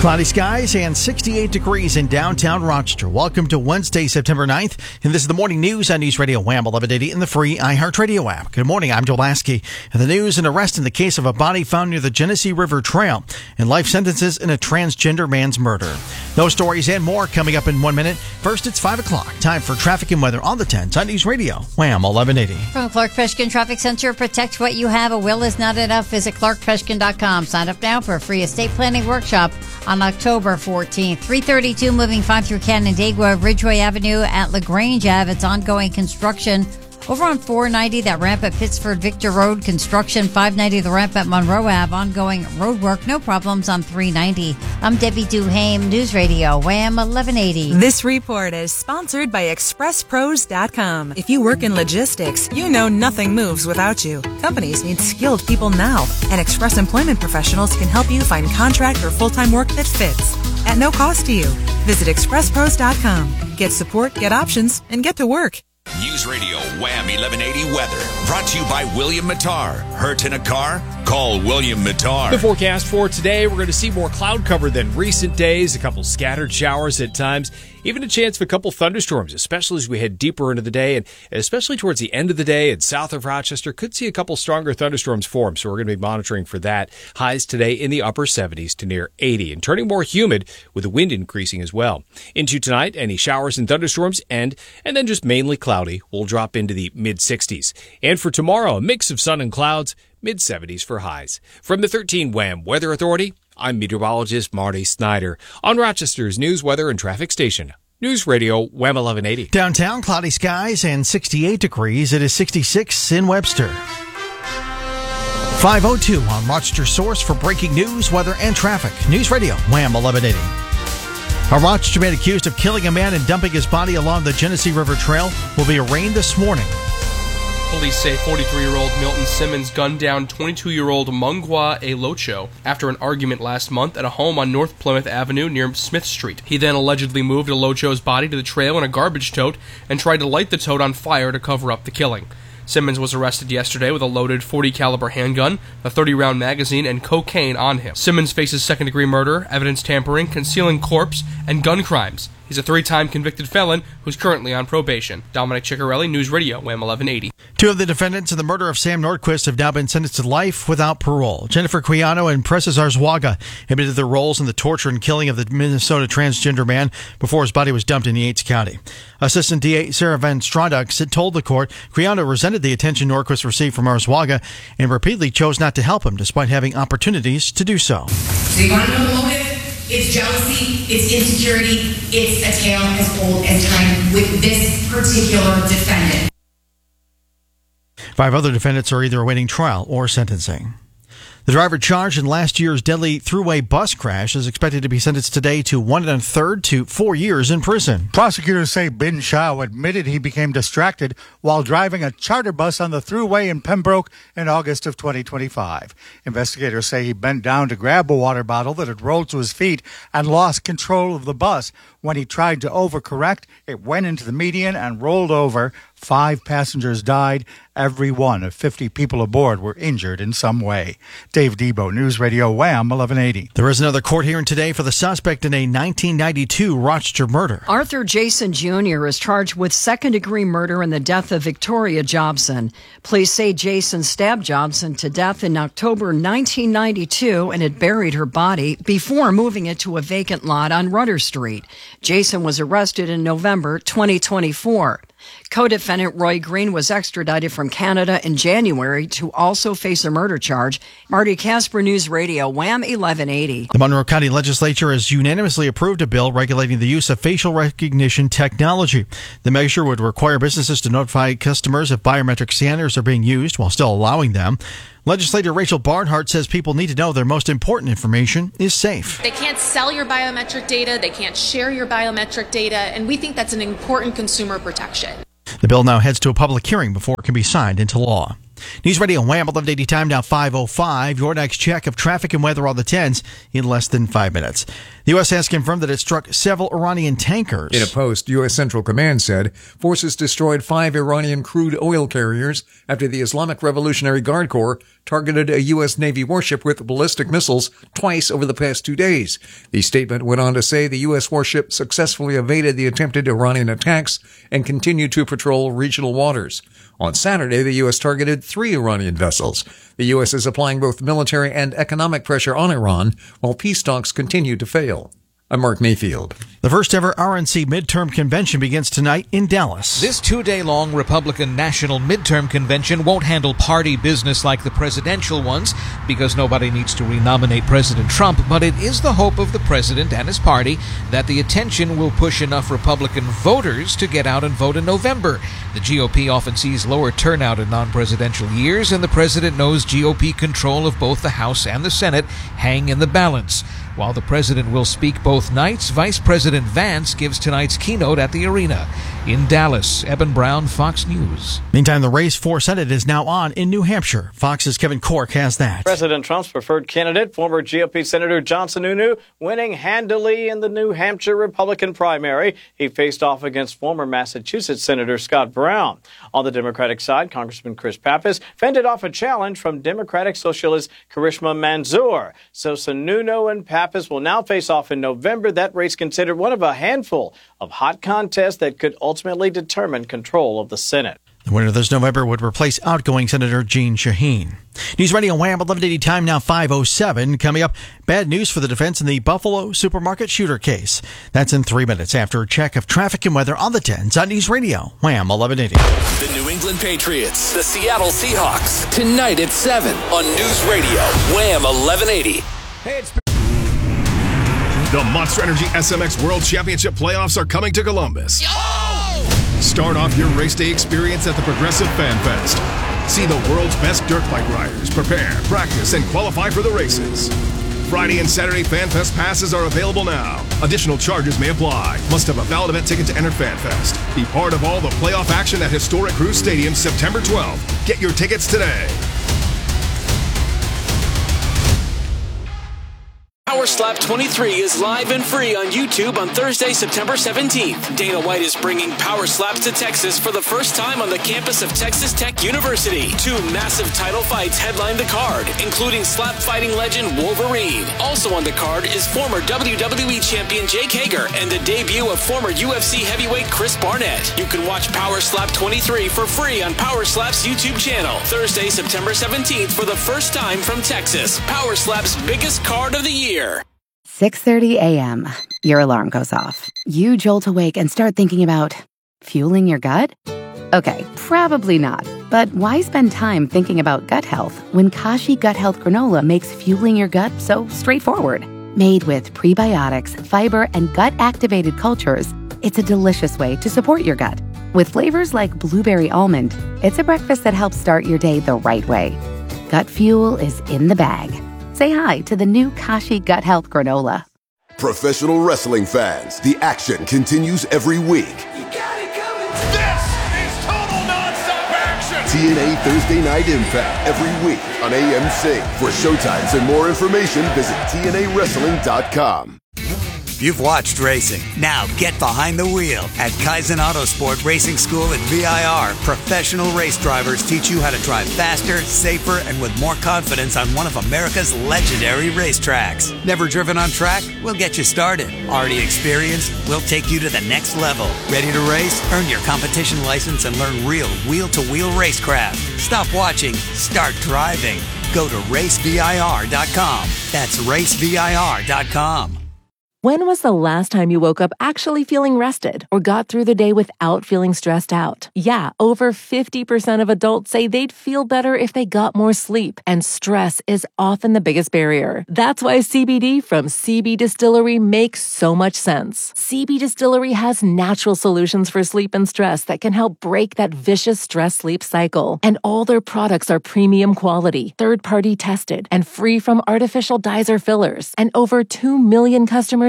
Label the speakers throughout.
Speaker 1: Cloudy skies and 68 degrees in downtown Rochester. Welcome to Wednesday, September 9th. And this is the morning news on News Radio Wham 1180 in the free iHeartRadio app. Good morning, I'm Joe Lasky. And the news, an arrest in the case of a body found near the Genesee River Trail and life sentences in a transgender man's murder. Those stories and more coming up in 1 minute. First, it's 5 o'clock. Time for traffic and weather on the 10s on News Radio Wham 1180.
Speaker 2: From Clark Feshkin Traffic Center, protect what you have. A will is not enough. Visit clarkfeshkin.com. Sign up now for a free estate planning workshop on October 14th. 332 moving 5 through Canandaigua, Ridgeway Avenue at LaGrange Ave. It's ongoing construction. Over on 490, that ramp at Pittsford Victor Road, construction. 590, the ramp at Monroe Ave, ongoing road work. No problems on 390. I'm Debbie Duhame, News Radio, Wham 1180.
Speaker 3: This report is sponsored by ExpressPros.com. If you work in logistics, you know nothing moves without you. Companies need skilled people now, and Express Employment Professionals can help you find contract or full-time work that fits at no cost to you. Visit ExpressPros.com. Get support, get options, and get to work.
Speaker 4: News Radio Wham 1180 weather brought to you by William Mattar. Hurt in a car? Call William Mattar.
Speaker 5: The forecast for today, we're going to see more cloud cover than recent days, a couple scattered showers at times, even a chance of a couple thunderstorms, especially as we head deeper into the day, and especially towards the end of the day and south of Rochester, could see a couple stronger thunderstorms form, so we're going to be monitoring for that. Highs today in the upper 70s to near 80, and turning more humid with the wind increasing as well. Into tonight, any showers and thunderstorms end, and then just mainly cloudy. We'll drop into the mid-60s. And for tomorrow, a mix of sun and clouds, mid-70s for highs. From the 13 Wham Weather Authority, I'm meteorologist Marty Snyder on Rochester's news, weather, and traffic station. News Radio Wham 1180.
Speaker 1: Downtown, cloudy skies and 68 degrees. It is 66 in Webster. 5:02 on Rochester Source for breaking news, weather, and traffic. News Radio Wham 1180. A Rochester man accused of killing a man and dumping his body along the Genesee River Trail will be arraigned this morning.
Speaker 6: Police say 43-year-old Milton Simmons gunned down 22-year-old Mungwa Elocho after an argument last month at a home on North Plymouth Avenue near Smith Street. He then allegedly moved Elocho's body to the trail in a garbage tote and tried to light the tote on fire to cover up the killing. Simmons was arrested yesterday with a loaded .40 caliber handgun, a 30-round magazine, and cocaine on him. Simmons faces second-degree murder, evidence tampering, concealing corpse, and gun crimes. He's a 3-time convicted felon who's currently on probation. Dominic Ciccarelli, News Radio, Wham 1180.
Speaker 1: 2 of the defendants in the murder of Sam Nordquist have now been sentenced to life without parole. Jennifer Quiano and Precious Arzwaga admitted their roles in the torture and killing of the Minnesota transgender man before his body was dumped in Yates County. Assistant DA Sarah Van Straduk told the court Quiano resented the attention Nordquist received from Arzwaga and repeatedly chose not to help him despite having opportunities to do so.
Speaker 7: So you want to know the motive? It's jealousy, it's insecurity, it's a tale as old as time with this particular defendant.
Speaker 1: 5 other defendants are either awaiting trial or sentencing. The driver charged in last year's deadly thruway bus crash is expected to be sentenced today to 1 1/3 to 4 years in prison.
Speaker 8: Prosecutors say Bin Shao admitted he became distracted while driving a charter bus on the thruway in Pembroke in August of 2025. Investigators say he bent down to grab a water bottle that had rolled to his feet and lost control of the bus. When he tried to overcorrect, it went into the median and rolled over. 5 passengers died. Every one of 50 people aboard were injured in some way. Dave Debo, News Radio Wham 1180.
Speaker 1: There is another court hearing today for the suspect in a 1992 Rochester murder.
Speaker 9: Arthur Jason Jr. is charged with second-degree murder in the death of Victoria Jobson. Police say Jason stabbed Jobson to death in October 1992 and had buried her body before moving it to a vacant lot on Rudder Street. Jason was arrested in November 2024. Co-defendant Roy Green was extradited from Canada in January to also face a murder charge. Marty Casper, News Radio, Wham 1180.
Speaker 1: The Monroe County Legislature has unanimously approved a bill regulating the use of facial recognition technology. The measure would require businesses to notify customers if biometric scanners are being used while still allowing them. Legislator Rachel Barnhart says people need to know their most important information is safe.
Speaker 10: They can't sell your biometric data, they can't share your biometric data, and we think that's an important consumer protection.
Speaker 1: The bill now heads to a public hearing before it can be signed into law. News Radio Wham 1180 time now 5:05. Your next check of traffic and weather on the 10s in less than 5 minutes. The U.S. has confirmed that it struck several Iranian tankers.
Speaker 11: In a post, U.S. Central Command said forces destroyed 5 Iranian crude oil carriers after the Islamic Revolutionary Guard Corps targeted a U.S. Navy warship with ballistic missiles twice over the past 2 days. The statement went on to say the U.S. warship successfully evaded the attempted Iranian attacks and continued to patrol regional waters. On Saturday, the U.S. targeted 3 Iranian vessels. The U.S. is applying both military and economic pressure on Iran, while peace talks continue to fail. I'm Mark Mayfield.
Speaker 1: The first ever RNC midterm convention begins tonight in Dallas.
Speaker 12: This 2-day-long Republican National Midterm Convention won't handle party business like the presidential ones because nobody needs to renominate President Trump, but it is the hope of the president and his party that the attention will push enough Republican voters to get out and vote in November. The GOP often sees lower turnout in non-presidential years, and the president knows GOP control of both the House and the Senate hang in the balance. While the president will speak both nights, Vice President Vance gives tonight's keynote at the arena. In Dallas, Eben Brown, Fox News.
Speaker 1: Meantime, the race for Senate is now on in New Hampshire. Fox's Kevin Cork has that.
Speaker 13: President Trump's preferred candidate, former GOP Senator John Sununu, winning handily in the New Hampshire Republican primary. He faced off against former Massachusetts Senator Scott Brown. On the Democratic side, Congressman Chris Pappas fended off a challenge from Democratic Socialist Karishma Manzoor. So Sununu and Pappas will now face off in November. That race considered one of a handful of hot contests that could ultimately determine control of the Senate.
Speaker 1: The winner this November would replace outgoing Senator Jeanne Shaheen. News Radio Wham, 1180 time now 5:07. Coming up, bad news for the defense in the Buffalo supermarket shooter case. That's in 3 minutes after a check of traffic and weather on the 10s on News Radio Wham, 1180.
Speaker 14: The New England Patriots, the Seattle Seahawks, tonight at 7 on News Radio Wham, 1180.
Speaker 15: Hey, the Monster Energy SMX World Championship playoffs are coming to Columbus. Start off your race day experience at the Progressive Fan Fest. See the world's best dirt bike riders prepare, practice, and qualify for the races. Friday and Saturday Fan Fest passes are available now. Additional charges may apply. Must have a valid event ticket to enter Fan Fest. Be part of all the playoff action at historic Cruise Stadium September 12th. Get your tickets today.
Speaker 14: Power Slap 23 is live and free on YouTube on Thursday, September 17th. Dana White is bringing Power Slaps to Texas for the first time on the campus of Texas Tech University. 2 massive title fights headline the card, including slap fighting legend Wolverine. Also on the card is former WWE champion Jake Hager and the debut of former UFC heavyweight Chris Barnett. You can watch Power Slap 23 for free on Power Slap's YouTube channel. Thursday, September 17th for the first time from Texas. Power Slap's biggest card of the year.
Speaker 16: 6:30 a.m. Your alarm goes off. You jolt awake and start thinking about fueling your gut? Okay, probably not. But why spend time thinking about gut health when Kashi Gut Health Granola makes fueling your gut so straightforward? Made with prebiotics, fiber, and gut-activated cultures, it's a delicious way to support your gut. With flavors like blueberry almond, it's a breakfast that helps start your day the right way. Gut fuel is in the bag. Say hi to the new Kashi Gut Health Granola.
Speaker 17: Professional wrestling fans, the action continues every week.
Speaker 18: You got it coming. This is total nonstop action.
Speaker 17: TNA Thursday Night Impact every week on AMC. For showtimes and more information, visit TNAWrestling.com.
Speaker 19: You've watched racing. Now get behind the wheel. At Kaizen Autosport Racing School at VIR, professional race drivers teach you how to drive faster, safer, and with more confidence on one of America's legendary racetracks. Never driven on track? We'll get you started. Already experienced? We'll take you to the next level. Ready to race? Earn your competition license and learn real wheel-to-wheel racecraft. Stop watching. Start driving. Go to racevir.com. That's racevir.com.
Speaker 20: When was the last time you woke up actually feeling rested or got through the day without feeling stressed out? Yeah, over 50% of adults say they'd feel better if they got more sleep, and stress is often the biggest barrier. That's why CBD from CB Distillery makes so much sense. CB Distillery has natural solutions for sleep and stress that can help break that vicious stress-sleep cycle. And all their products are premium quality, third-party tested, and free from artificial dyes or fillers. And over 2 million customers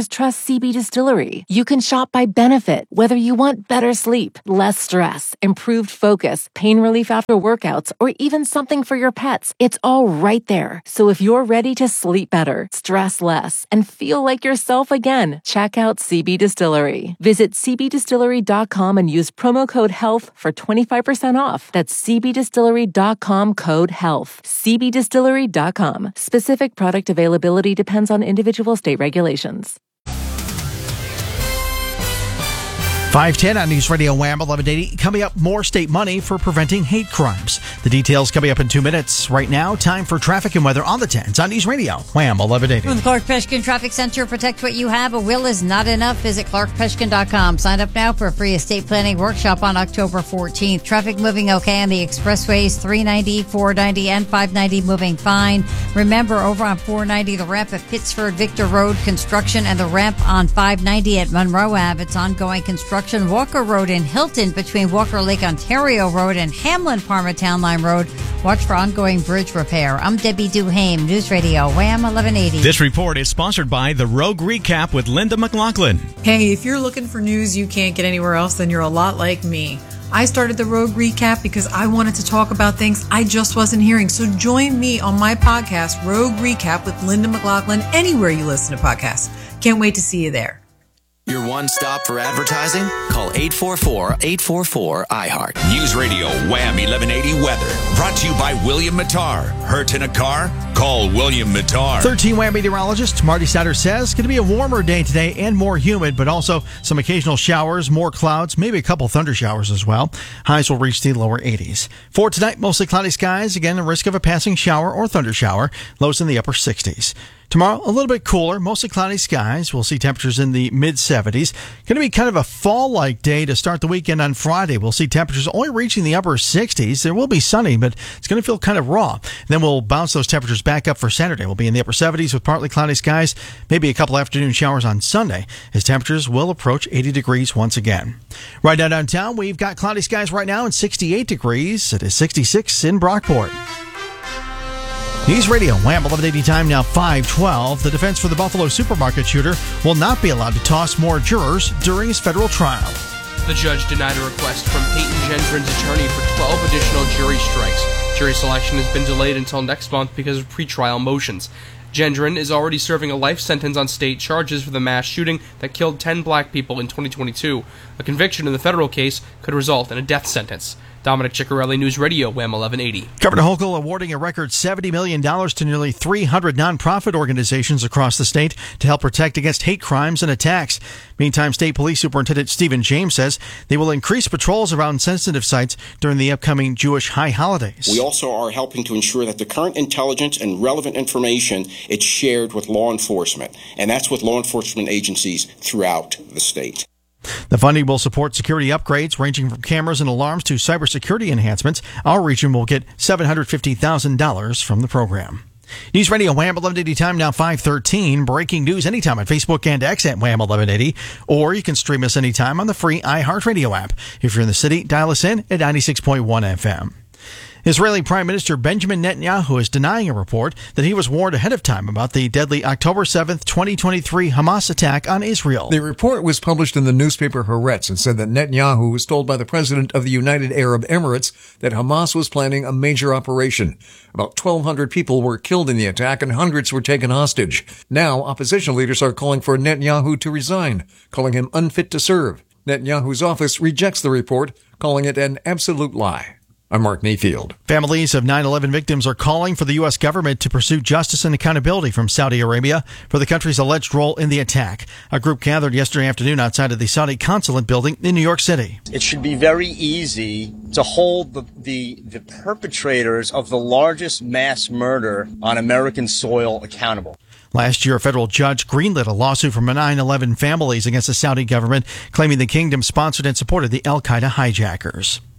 Speaker 20: just trust CB Distillery. You can shop by benefit, whether you want better sleep, less stress, improved focus, pain relief after workouts, or even something for your pets. It's all right there. So if you're ready to sleep better, stress less, and feel like yourself again, check out CB Distillery. Visit cbdistillery.com and use promo code HEALTH for 25% off. That's cbdistillery.com, code HEALTH. cbdistillery.com. Specific product availability depends on individual state regulations.
Speaker 1: 5:10 on News Radio Wham 1180. Coming up, more state money for preventing hate crimes. The details coming up in 2 minutes. Right now, time for traffic and weather on the 10s on News Radio Wham 1180.
Speaker 2: From the Clark Peshkin Traffic Center, protect what you have. A will is not enough. Visit clarkpeshkin.com. Sign up now for a free estate planning workshop on October 14th. Traffic moving okay on the expressways, 390, 490, and 590 moving fine. Remember, over on 490, the ramp at Pittsford Victor Road construction, and the ramp on 590 at Monroe Ave. It's ongoing construction. Walker Road in Hilton between Walker Lake Ontario Road and Hamlin Parma Town Line Road. Watch for ongoing bridge repair. I'm Debbie Duhame, News Radio Wham 1180.
Speaker 21: This report is sponsored by The Rogue Recap with Linda McLaughlin.
Speaker 22: Hey, if you're looking for news you can't get anywhere else, then you're a lot like me. I started The Rogue Recap because I wanted to talk about things I just wasn't hearing. So join me on my podcast, Rogue Recap with Linda McLaughlin, anywhere you listen to podcasts. Can't wait to see you there.
Speaker 23: Your one stop for advertising? Call 844-844-iHeart.
Speaker 4: News Radio Wham 1180 weather. Brought to you by William Mattar. Hurt in a car? Call William Mattar.
Speaker 1: 13 Wham meteorologist Marty Satter says it's going to be a warmer day today and more humid, but also some occasional showers, more clouds, maybe a couple thunder showers as well. Highs will reach the lower 80s. For tonight, mostly cloudy skies. Again, the risk of a passing shower or thunder shower. Lows in the upper 60s. Tomorrow, a little bit cooler, mostly cloudy skies. We'll see temperatures in the mid-70s. Going to be kind of a fall-like day to start the weekend on Friday. We'll see temperatures only reaching the upper 60s. There will be sunny, but it's going to feel kind of raw. Then we'll bounce those temperatures back up for Saturday. We'll be in the upper 70s with partly cloudy skies, maybe a couple afternoon showers on Sunday, as temperatures will approach 80 degrees once again. Right now downtown, we've got cloudy skies right now and 68 degrees. It is 66 in Brockport. News Radio Wham 1180 time now 5:12. The defense for the Buffalo supermarket shooter will not be allowed to toss more jurors during his federal trial.
Speaker 6: The judge denied a request from Peyton Gendron's attorney for 12 additional jury strikes. Jury selection has been delayed until next month because of pretrial motions. Gendron is already serving a life sentence on state charges for the mass shooting that killed 10 black people in 2022. A conviction in the federal case could result in a death sentence. Dominic Ciccarelli, News Radio, Wham 1180.
Speaker 1: Governor Hochul awarding a record $70 million to nearly 300 nonprofit organizations across the state to help protect against hate crimes and attacks. Meantime, State Police Superintendent Stephen James says they will increase patrols around sensitive sites during the upcoming Jewish high holidays.
Speaker 24: We also are helping to ensure that the current intelligence and relevant information is shared with law enforcement, and that's with law enforcement agencies throughout the state.
Speaker 1: The funding will support security upgrades ranging from cameras and alarms to cybersecurity enhancements. Our region will get $750,000 from the program. News Radio Wham 1180 time now 5:13. Breaking news anytime on Facebook and X at Wham 1180. Or you can stream us anytime on the free iHeartRadio app. If you're in the city, dial us in at 96.1 FM. Israeli Prime Minister Benjamin Netanyahu is denying a report that he was warned ahead of time about the deadly October 7th, 2023 Hamas attack on Israel.
Speaker 11: The report was published in the newspaper Haaretz and said that Netanyahu was told by the president of the United Arab Emirates that Hamas was planning a major operation. About 1,200 people were killed in the attack and hundreds were taken hostage. Now, opposition leaders are calling for Netanyahu to resign, calling him unfit to serve. Netanyahu's office rejects the report, calling it an absolute lie. I'm Mark Mayfield.
Speaker 1: Families of 9/11 victims are calling for the U.S. government to pursue justice and accountability from Saudi Arabia for the country's alleged role in the attack. A group gathered yesterday afternoon outside of the Saudi consulate building in New York City.
Speaker 25: It should be very easy to hold the perpetrators of the largest mass murder on American soil accountable.
Speaker 1: Last year, a federal judge greenlit a lawsuit from 9/11 families against the Saudi government, claiming the kingdom sponsored and supported the al-Qaeda hijackers.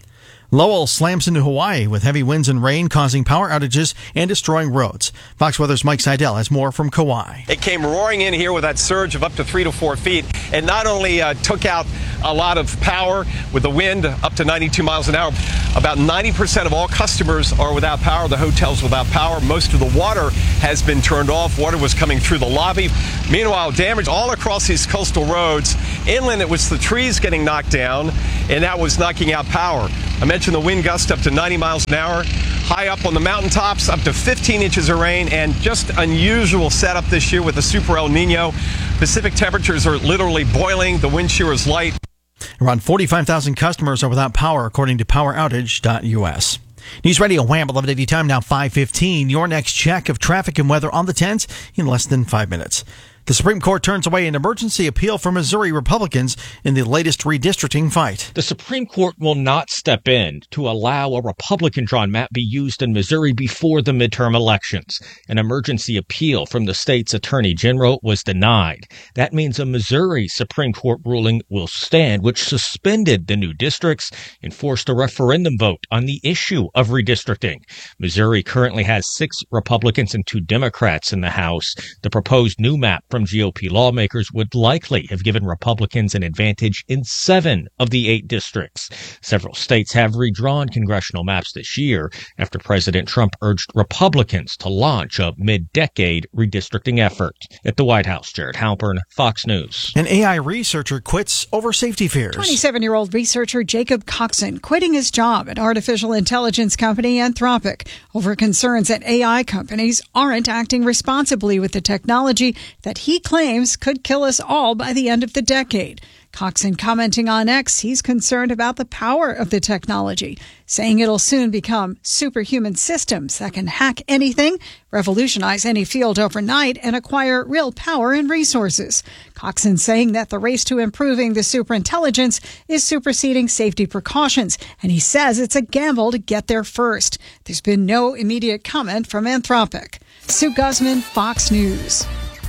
Speaker 1: Lowell slams into Hawaii with heavy winds and rain causing power outages and destroying roads. Fox Weather's Mike Seidel has more from Kauai.
Speaker 3: It came roaring in here with that surge of up to 3 to 4 feet and not only took out a lot of power with the wind up to 92 miles an hour. About 90% of all customers are without power. The hotel's without power. Most of the water has been turned off. Water was coming through the lobby. Meanwhile, damage all across these coastal roads. Inland, it was the trees getting knocked down, and that was knocking out power. I mentioned the wind gust up to 90 miles an hour. High up on the mountaintops, up to 15 inches of rain, and just unusual setup this year with the Super El Nino. Pacific temperatures are literally boiling. The wind shear is light.
Speaker 1: Around 45,000 customers are without power, according to poweroutage.us. News Radio Wham! 1180 time now 5:15. Your next check of traffic and weather on the 10s in less than 5 minutes. The Supreme Court turns away an emergency appeal from Missouri Republicans in the latest redistricting fight.
Speaker 5: The Supreme Court will not step in to allow a Republican-drawn map be used in Missouri before the midterm elections. An emergency appeal from the state's attorney general was denied. That means a Missouri Supreme Court ruling will stand, which suspended the new districts and forced a referendum vote on the issue of redistricting. Missouri currently has 6 Republicans and 2 Democrats in the House. The proposed new map from GOP lawmakers would likely have given Republicans an advantage in 7 of the 8 districts. Several states have redrawn congressional maps this year after President Trump urged Republicans to launch a mid-decade redistricting effort. At the White House, Jared Halpern, Fox News.
Speaker 1: An AI researcher quits over safety fears.
Speaker 7: 27-year-old researcher Jacob Coxon quitting his job at artificial intelligence company Anthropic over concerns that AI companies aren't acting responsibly with the technology that he claims could kill us all by the end of the decade. Coxon commenting on X, he's concerned about the power of the technology, saying it'll soon become superhuman systems that can hack anything, revolutionize any field overnight, and acquire real power and resources. Coxon saying that the race to improving the superintelligence is superseding safety precautions, and he says it's a gamble to get there first. There's been no immediate comment from Anthropic. Sue Guzman, Fox News.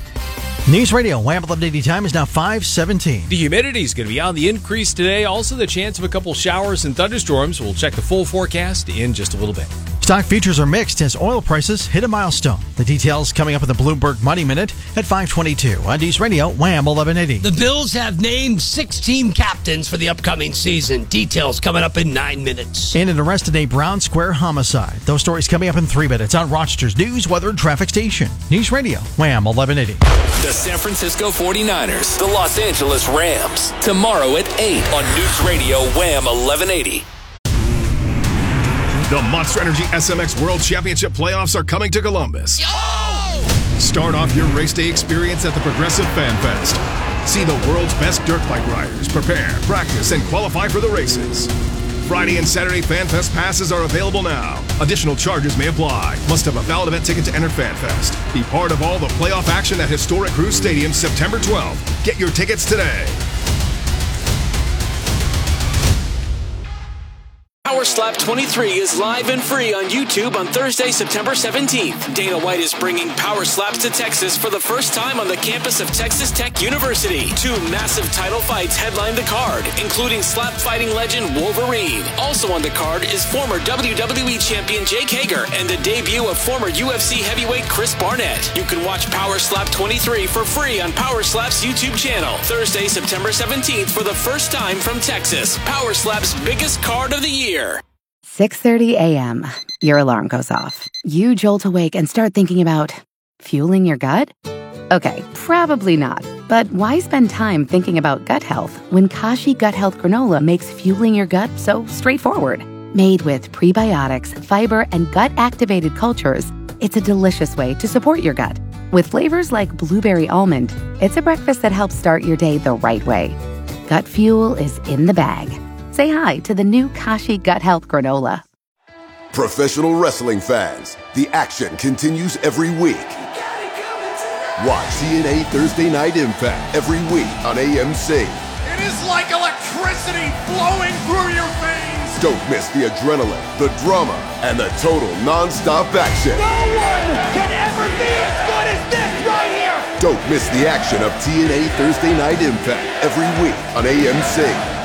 Speaker 1: News Radio Wham! 1180 time is now 5:17.
Speaker 8: The humidity is going to be on the increase today. Also, the chance of a couple showers and thunderstorms. We'll check the full forecast in just a little bit.
Speaker 1: Stock futures are mixed as oil prices hit a milestone. The details coming up in the Bloomberg Money Minute at 5:22 on News Radio Wham! 1180.
Speaker 9: The Bills have named 6 team captains for the upcoming season. Details coming up in 9 minutes.
Speaker 1: And an arrest in a Brown Square homicide. Those stories coming up in 3 minutes on Rochester's news, weather, and traffic station. News Radio Wham! 1180.
Speaker 14: The San Francisco 49ers, the Los Angeles Rams. Tomorrow at 8 on News Radio Wham! 1180.
Speaker 15: The Monster Energy SMX World Championship playoffs are coming to Columbus. Start off your race day experience at the Progressive Fan Fest. See the world's best dirt bike riders prepare, practice, and qualify for the races. Friday and Saturday Fan Fest passes are available now. Additional charges may apply. Must have a valid event ticket to enter Fan Fest. Be part of all the playoff action at historic Cruz Stadium September 12th. Get your tickets today.
Speaker 14: Power Slap 23 is live and free on YouTube on Thursday, September 17th. Dana White is bringing Power Slaps to Texas for the first time on the campus of Texas Tech University. 2 massive title fights headline the card, including slap fighting legend Wolverine. Also on the card is former WWE champion Jake Hager and the debut of former UFC heavyweight Chris Barnett. You can watch Power Slap 23 for free on Power Slap's YouTube channel. Thursday, September 17th for the first time from Texas. Power Slap's biggest card of the year.
Speaker 16: 6:30 a.m. Your alarm goes off. You jolt awake and start thinking about fueling your gut? Okay, probably not. But why spend time thinking about gut health when Kashi Gut Health Granola makes fueling your gut so straightforward? Made with prebiotics, fiber, and gut-activated cultures, it's a delicious way to support your gut. With flavors like blueberry almond, it's a breakfast that helps start your day the right way. Gut fuel is in the bag. Say hi to the new Kashi Gut Health Granola.
Speaker 17: Professional wrestling fans, the action continues every week. Watch TNA Thursday Night Impact every week on AMC.
Speaker 18: It is like electricity flowing through your veins.
Speaker 17: Don't miss the adrenaline, the drama, and the total non-stop action.
Speaker 18: No one can ever be as good as this right here.
Speaker 17: Don't miss the action of TNA Thursday Night Impact every week on AMC.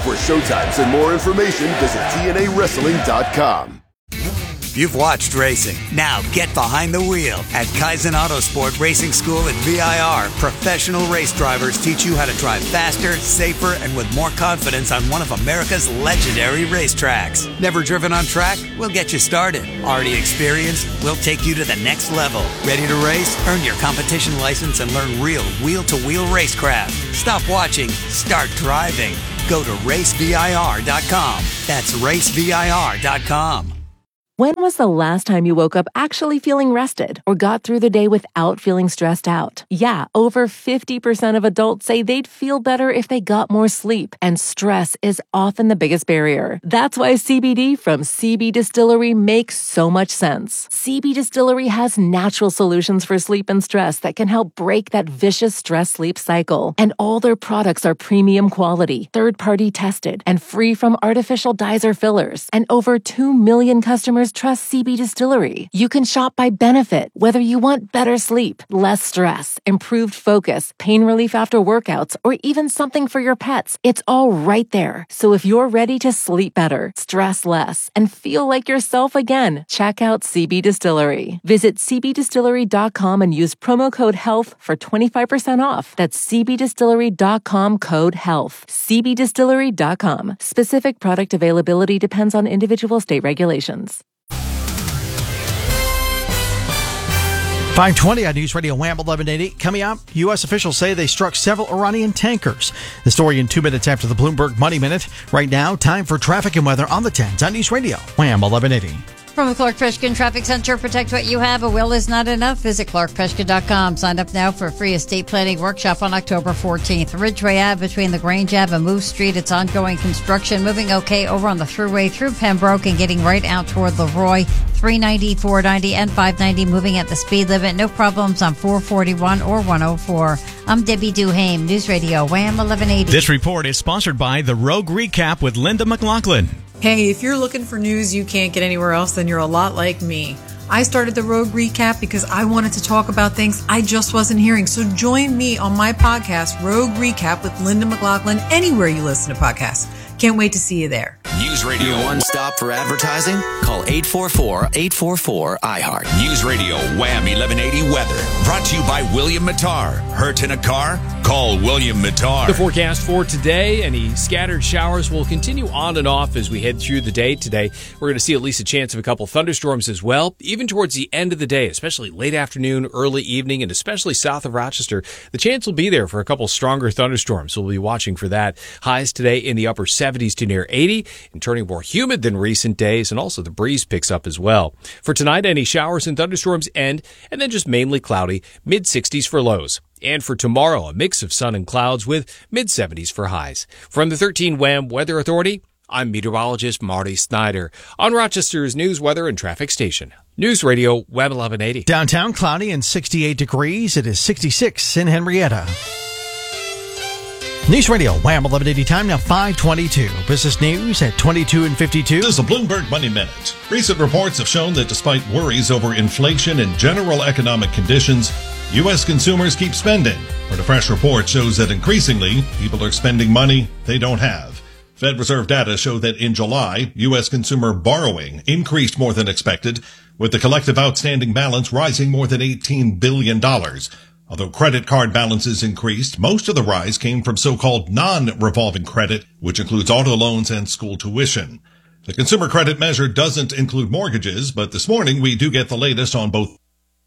Speaker 17: For showtimes and more information, visit TNAWrestling.com.
Speaker 10: You've watched racing. Now get behind the wheel. At Kaizen Autosport Racing School at VIR, professional race drivers teach you how to drive faster, safer, and with more confidence on one of America's legendary racetracks. Never driven on track? We'll get you started. Already experienced? We'll take you to the next level. Ready to race? Earn your competition license and learn real wheel-to-wheel racecraft. Stop watching. Start driving. Go to racevir.com. That's racevir.com.
Speaker 12: When was the last time you woke up actually feeling rested or got through the day without feeling stressed out? Yeah, over 50% of adults say they'd feel better if they got more sleep, and stress is often the biggest barrier. That's why CBD from CB Distillery makes so much sense. CB Distillery has natural solutions for sleep and stress that can help break that vicious stress-sleep cycle. And all their products are premium quality, third-party tested, and free from artificial dyes or fillers. And over 2 million customers trust CB Distillery. You can shop by benefit, whether you want better sleep, less stress, improved focus, pain relief after workouts, or even something for your pets. It's all right there. So if you're ready to sleep better, stress less, and feel like yourself again, check out CB Distillery. Visit cbdistillery.com and use promo code HEALTH for 25% off. That's cbdistillery.com code HEALTH. cbdistillery.com. Specific product availability depends on individual state regulations.
Speaker 1: 5:20 on News Radio Wham 1180. Coming up, U.S. officials say they struck several Iranian tankers. The story in 2 minutes after the Bloomberg Money Minute. Right now, time for traffic and weather on the 10s on News Radio Wham 1180.
Speaker 2: From the Clark Peshkin Traffic Center, protect what you have. A will is not enough. Visit clarkpeshkin.com. Sign up now for a free estate planning workshop on October 14th. Ridgeway Ave between the Grange Ave and Moose Street. It's ongoing construction. Moving okay over on the thruway through Pembroke and getting right out toward Leroy. 390, 490, and 590 moving at the speed limit. No problems on 441 or 104. I'm Debbie Duhame, News Radio Wham 1180.
Speaker 21: This report is sponsored by The Rogue Recap with Linda McLaughlin.
Speaker 22: Hey, if you're looking for news you can't get anywhere else, then you're a lot like me. I started the Rogue Recap because I wanted to talk about things I just wasn't hearing. So join me on my podcast, Rogue Recap with Linda McLaughlin, anywhere you listen to podcasts. Can't wait to see you there.
Speaker 23: News Radio. Your one stop for advertising? Call 844-844-iHeart.
Speaker 4: News Radio Wham 1180 weather. Brought to you by William Mattar. Hurt in a car? Call William Mattar.
Speaker 8: The forecast for today, any scattered showers will continue on and off as we head through the day today. We're going to see at least a chance of a couple thunderstorms as well, even towards the end of the day, especially late afternoon, early evening, and especially south of Rochester. The chance will be there for a couple stronger thunderstorms. We'll be watching for that. Highs today in the upper 70s to near 80 and turning more humid than recent days, and also the breeze picks up as well. For tonight, any showers and thunderstorms end, and then just mainly cloudy, mid-60s for lows. And for tomorrow, a mix of sun and clouds with mid-70s for highs. From the 13 Wham Weather Authority, I'm meteorologist Marty Snyder on Rochester's news, weather, and traffic station. News Radio Wham 1180.
Speaker 1: Downtown cloudy and 68 degrees. It is 66 in Henrietta. News Radio Wham 1180 time now 5:22. Business news at 22 and 52.
Speaker 13: This is a Bloomberg Money Minute. Recent reports have shown that despite worries over inflation and general economic conditions, U.S. consumers keep spending. But a fresh report shows that increasingly, people are spending money they don't have. Fed Reserve data show that in July, U.S. consumer borrowing increased more than expected, with the collective outstanding balance rising more than $18 billion. Although credit card balances increased, most of the rise came from so-called non-revolving credit, which includes auto loans and school tuition. The consumer credit measure doesn't include mortgages, but this morning we do get the latest on both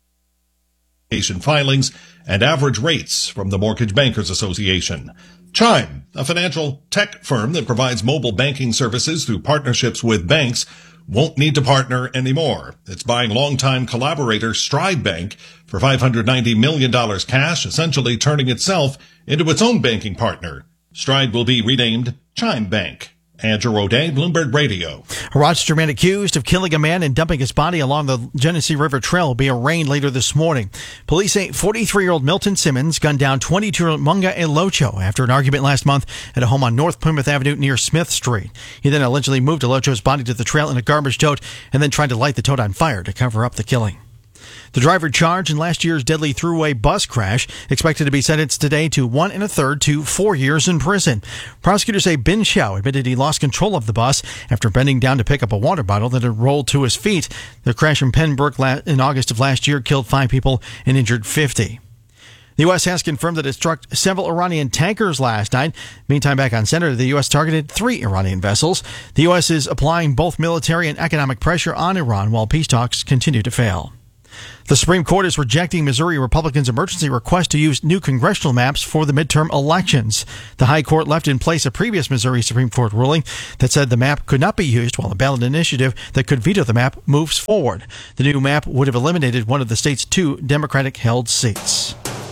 Speaker 13: filings and average rates from the Mortgage Bankers Association. Chime, a financial tech firm that provides mobile banking services through partnerships with banks, won't need to partner anymore. It's buying longtime collaborator Stride Bank for $590 million cash, essentially turning itself into its own banking partner. Stride will be renamed Chime Bank. Andrew O'Day, Bloomberg Radio.
Speaker 1: A Rochester man accused of killing a man and dumping his body along the Genesee River Trail will be arraigned later this morning. Police say 43-year-old Milton Simmons gunned down 22-year-old Munga Elocho after an argument last month at a home on North Plymouth Avenue near Smith Street. He then allegedly moved Elocho's body to the trail in a garbage tote and then tried to light the tote on fire to cover up the killing. The driver charged in last year's deadly thruway bus crash expected to be sentenced today to 1 1/3 to 4 years in prison. Prosecutors say Bin Xiao admitted he lost control of the bus after bending down to pick up a water bottle that had rolled to his feet. The crash in Pembroke in August of last year killed 5 people and injured 50. The U.S. has confirmed that it struck several Iranian tankers last night. Meantime, back on center, the U.S. targeted 3 Iranian vessels. The U.S. is applying both military and economic pressure on Iran while peace talks continue to fail. The Supreme Court is rejecting Missouri Republicans' emergency request to use new congressional maps for the midterm elections. The High Court left in place a previous Missouri Supreme Court ruling that said the map could not be used while a ballot initiative that could veto the map moves forward. The new map would have eliminated one of the state's 2 Democratic-held seats.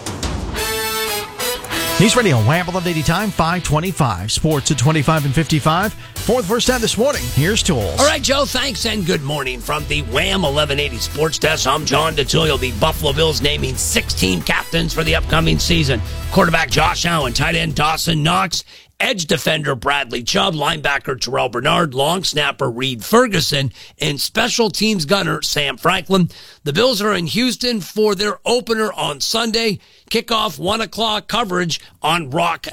Speaker 1: News Radio, Wham! 1180 time, 5:25. Sports at 25 and 55. For the first time this morning, here's Tools.
Speaker 9: All right, Joe, thanks and good morning. From the Wham! 1180 Sports Desk, I'm John DeTullio. The Buffalo Bills naming 6 team captains for the upcoming season. Quarterback Josh Allen, tight end Dawson Knox, edge defender Bradley Chubb, linebacker Terrell Bernard, long snapper Reed Ferguson, and special teams gunner Sam Franklin. The Bills are in Houston for their opener on Sunday. Kickoff 1 o'clock coverage on Rock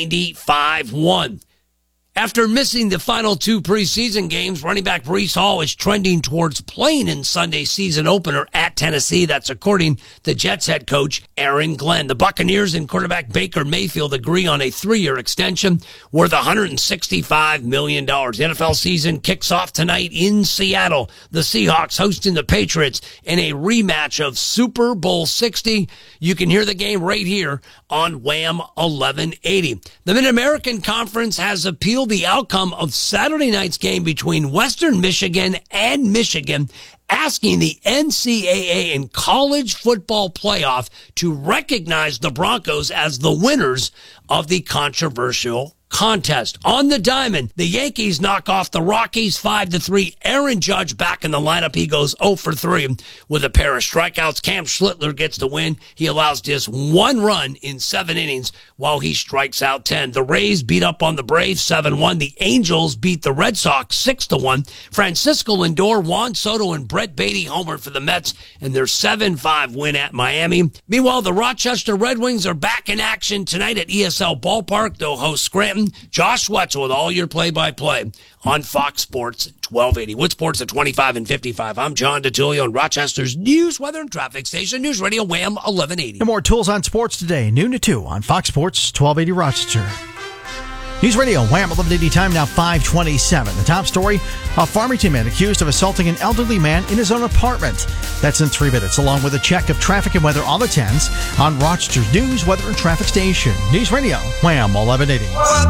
Speaker 9: 95.1. After missing the final 2 preseason games, running back Breece Hall is trending towards playing in Sunday's season opener at Tennessee. That's according to Jets head coach Aaron Glenn. The Buccaneers and quarterback Baker Mayfield agree on a 3-year extension worth $165 million. The NFL season kicks off tonight in Seattle. The Seahawks hosting the Patriots in a rematch of Super Bowl 60. You can hear the game right here on Wham! 1180. The Mid-American Conference has appealed the outcome of Saturday night's game between Western Michigan and Michigan, asking the NCAA and college football playoff to recognize the Broncos as the winners of the controversial contest. On the diamond, the Yankees knock off the Rockies 5-3. Aaron Judge back in the lineup. He goes 0 for 3 with a pair of strikeouts. Cam Schlittler gets the win. He allows just 1 run in 7 innings while he strikes out 10. The Rays beat up on the Braves 7-1. The Angels beat the Red Sox 6-1. Francisco Lindor, Juan Soto, and Brett Beatty homered for the Mets in their 7-5 win at Miami. Meanwhile, the Rochester Red Wings are back in action tonight at ESL Ballpark. They'll host Scranton. Josh Wetzel with all your play-by-play on Fox Sports 1280. Wood Sports at 25 and 55. I'm John DeTullio on Rochester's news, weather, and traffic station. News Radio Wham! 1180.
Speaker 1: And more Tools on Sports today, noon to 2 on Fox Sports 1280 Rochester. News Radio Wham! 1180 time, now 5:27. The top story, a Farmington man accused of assaulting an elderly man in his own apartment. That's in 3 minutes, along with a check of traffic and weather on the 10s on Rochester's news, weather, and traffic station. News Radio Wham! 1180.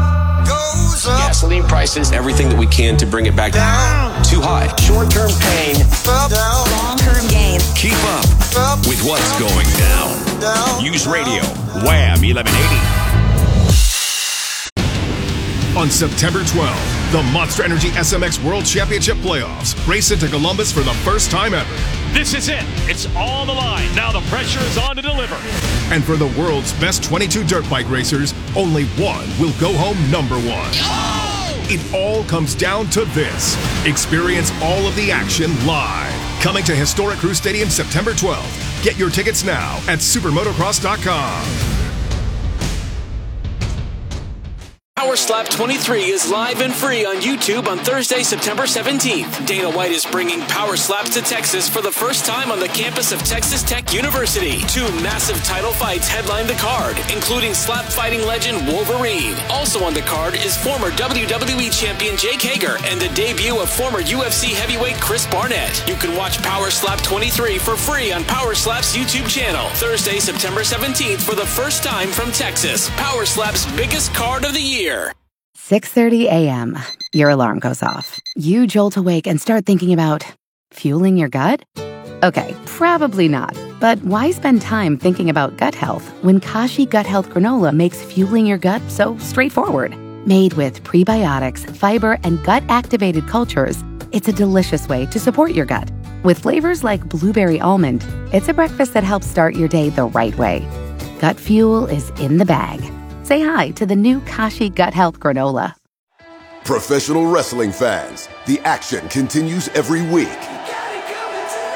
Speaker 6: Gasoline prices, everything that we can to bring it back down. Too high. Short-term pain.
Speaker 11: Long-term gain.
Speaker 4: Keep up with what's going down. News Radio Wham! 1180.
Speaker 15: On September 12th, the Monster Energy SMX World Championship Playoffs race into Columbus for the first time ever.
Speaker 19: This is it. It's on the line. Now the pressure is on to deliver.
Speaker 15: And for the world's best 22 dirt bike racers, only one will go home number 1.
Speaker 19: Oh!
Speaker 15: It all comes down to this. Experience all of the action live. Coming to Historic Crew Stadium September 12th. Get your tickets now at supermotocross.com.
Speaker 14: Power Slap 23 is live and free on YouTube on Thursday, September 17th. Dana White is bringing Power Slaps to Texas for the first time on the campus of Texas Tech University. 2 massive title fights headline the card, including slap fighting legend Wolverine. Also on the card is former WWE champion Jake Hager and the debut of former UFC heavyweight Chris Barnett. You can watch Power Slap 23 for free on Power Slap's YouTube channel. Thursday, September 17th for the first time from Texas. Power Slap's biggest card of the year.
Speaker 16: 6:30 a.m. Your alarm goes off. You jolt awake and start thinking about fueling your gut? Okay, probably not. But why spend time thinking about gut health when Kashi Gut Health Granola makes fueling your gut so straightforward? Made with prebiotics, fiber, and gut-activated cultures, it's a delicious way to support your gut. With flavors like blueberry almond, it's a breakfast that helps start your day the right way. Gut fuel is in the bag. Say hi to the new Kashi Gut Health Granola.
Speaker 17: Professional wrestling fans, the action continues every week.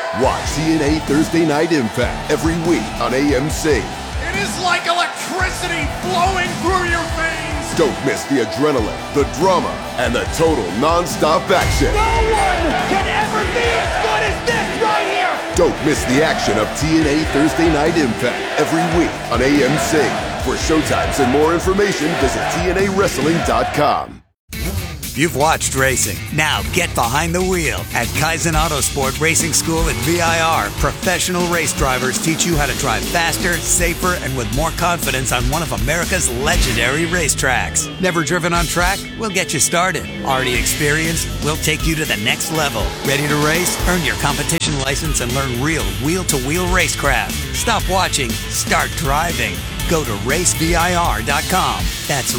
Speaker 17: Watch TNA Thursday Night Impact every week on AMC.
Speaker 18: It is like electricity flowing through your veins.
Speaker 17: Don't miss the adrenaline, the drama, and the total non-stop action.
Speaker 18: No one can ever be as good as this right here.
Speaker 17: Don't miss the action of TNA Thursday Night Impact every week on AMC. For showtimes and more information, visit TNAWrestling.com.
Speaker 10: You've watched racing. Now get behind the wheel. At Kaizen Autosport Racing School at VIR, professional race drivers teach you how to drive faster, safer, and with more confidence on one of America's legendary racetracks. Never driven on track? We'll get you started. Already experienced? We'll take you to the next level. Ready to race? Earn your competition license and learn real wheel-to-wheel racecraft. Stop watching. Start driving. Go to racevir.com. That's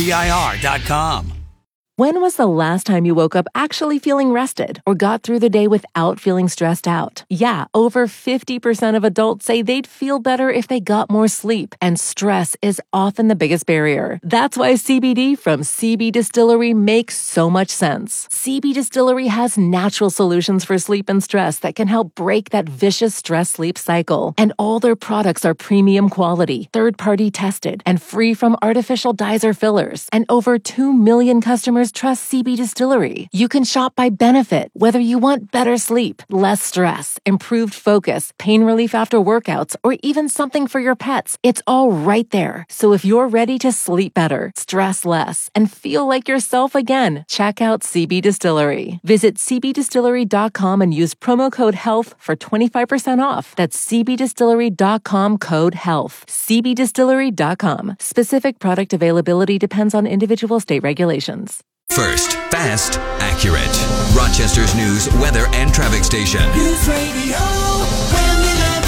Speaker 10: racevir.com.
Speaker 12: When was the last time you woke up actually feeling rested or got through the day without feeling stressed out? Yeah, over 50% of adults say they'd feel better if they got more sleep, and stress is often the biggest barrier. That's why CBD from CB Distillery makes so much sense. CB Distillery has natural solutions for sleep and stress that can help break that vicious stress-sleep cycle. And all their products are premium quality, third-party tested, and free from artificial dyes or fillers. And over 2 million customers trust CB Distillery. You can shop by benefit, whether you want better sleep, less stress, improved focus, pain relief after workouts, or even something for your pets. It's all right there. So if you're ready to sleep better, stress less, and feel like yourself again, check out CB Distillery. Visit cbdistillery.com and use promo code HEALTH for 25% off. That's cbdistillery.com code HEALTH. cbdistillery.com. Specific product availability depends on individual state regulations.
Speaker 4: First, fast, accurate. Rochester's news, weather, and traffic station.
Speaker 11: News Radio Wham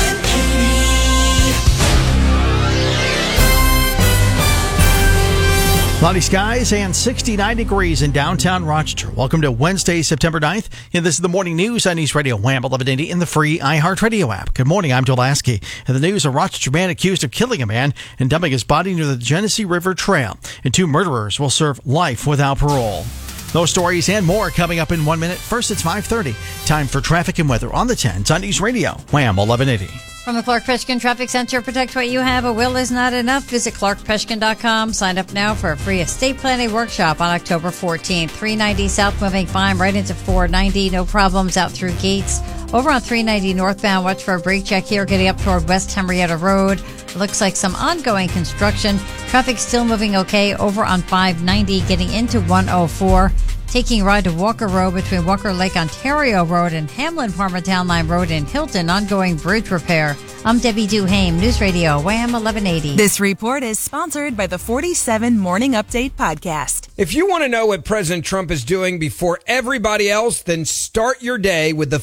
Speaker 11: 1180.
Speaker 1: Cloudy skies and 69 degrees in downtown Rochester. Welcome to Wednesday, September 9th. And this is the morning news on News Radio Wham 1180 in the free iHeartRadio app. Good morning, I'm Joe Lasky. And the news, a Rochester man accused of killing a man and dumping his body near the Genesee River Trail. And 2 murderers will serve life without parole. Those stories and more coming up in 1 minute. First, it's 5:30. Time for traffic and weather on the 10s on News Radio Wham 1180.
Speaker 2: From the Clark Peshkin Traffic Center, protect what you have. A will is not enough. Visit clarkpeshkin.com. Sign up now for a free estate planning workshop on October 14th. 390 south moving fine right into 490. No problems out through Gates. Over on 390 northbound, watch for a brake check here getting up toward West Henrietta Road. Looks like some ongoing construction. Traffic still moving okay over on 590 getting into 104. Taking a ride to Walker Road between Walker Lake Ontario Road and Hamlin Farmer Town Line Road in Hilton. Ongoing bridge repair. I'm Debbie Duhame, News Radio Wham 1180.
Speaker 11: This report is sponsored by the 47 Morning Update podcast.
Speaker 3: If you want to know what President Trump is doing before everybody else, then start your day with the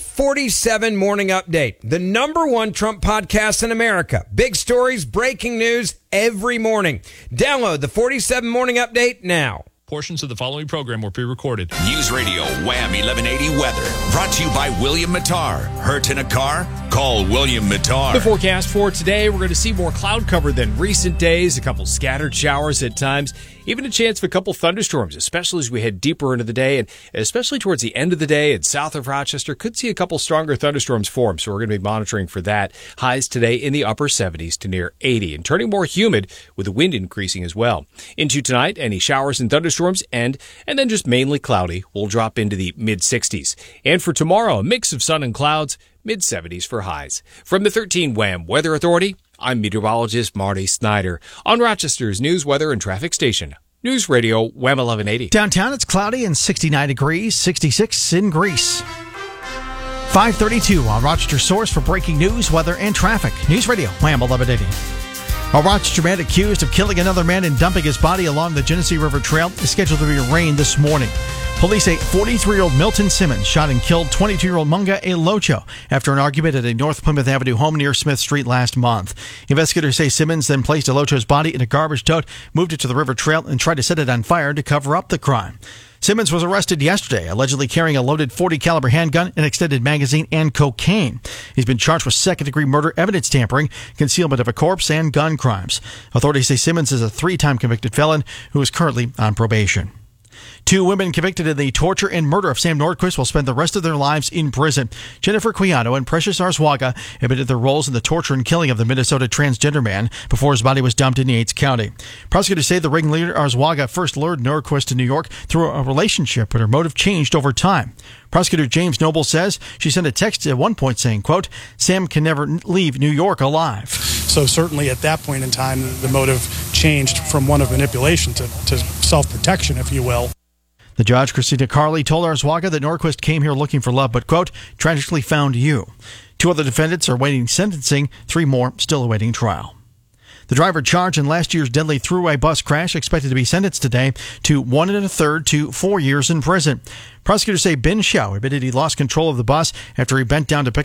Speaker 3: 47 Morning Update, the #1 Trump podcast in America. Big stories, breaking news every morning. Download the 47 Morning Update now.
Speaker 19: Portions of the following program were pre-recorded.
Speaker 4: News Radio Wham 1180 weather. Brought to you by William Mattar. Hurt in a car? Call William Mattar.
Speaker 8: The forecast for today, we're going to see more cloud cover than recent days. A couple scattered showers at times. Even a chance of a couple thunderstorms, especially as we head deeper into the day, and especially towards the end of the day and south of Rochester. Could see a couple stronger thunderstorms form, so we're going to be monitoring for that. Highs today in the upper 70s to near 80, and turning more humid with the wind increasing as well. Into tonight, any showers and thunderstorms, and then just mainly cloudy. We'll drop into the mid-60s. And for tomorrow, a mix of sun and clouds, mid-70s for highs. From the 13 Wham Weather Authority, I'm meteorologist Marty Snyder on Rochester's news, weather, and traffic station. News Radio Wham 1180.
Speaker 1: Downtown, it's cloudy and 69 degrees, 66 in Greece. 532 on Rochester Source for breaking news, weather, and traffic. News Radio Wham 1180. A Rochester man accused of killing another man and dumping his body along the Genesee River Trail is scheduled to be arraigned this morning. Police say 43-year-old Milton Simmons shot and killed 22-year-old Munga Elocho after an argument at a North Plymouth Avenue home near Smith Street last month. Investigators say Simmons then placed Elocho's body in a garbage tote, moved it to the river trail, and tried to set it on fire to cover up the crime. Simmons was arrested yesterday, allegedly carrying a loaded .40 caliber handgun, an extended magazine, and cocaine. He's been charged with second-degree murder, evidence tampering, concealment of a corpse, and gun crimes. Authorities say Simmons is a 3-time convicted felon who is currently on probation. 2 women convicted in the torture and murder of Sam Nordquist will spend the rest of their lives in prison. Jennifer Quiano and Precious Arzwaga admitted their roles in the torture and killing of the Minnesota transgender man before his body was dumped in Yates County. Prosecutors say the ringleader Arzwaga first lured Nordquist to New York through a relationship, but her motive changed over time. Prosecutor James Noble says she sent a text at one point saying, quote, "Sam can never leave New York alive."
Speaker 5: So certainly at that point in time, the motive changed from one of manipulation to self-protection, if you will.
Speaker 1: The judge, Christina Carley, told Arzwaga that Nordquist came here looking for love, but, quote, "tragically found you." 2 other defendants are awaiting sentencing, 3 more still awaiting trial. The driver charged in last year's deadly thruway bus crash expected to be sentenced today to 1 1/3 to 4 years in prison. Prosecutors say Ben Shao admitted he lost control of the bus after he bent down to pick